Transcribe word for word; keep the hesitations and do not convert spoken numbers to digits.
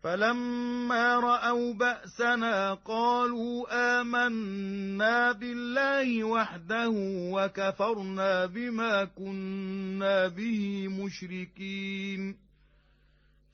فلما رأوا بأسنا قالوا آمنا بالله وحده وكفرنا بما كنا به مشركين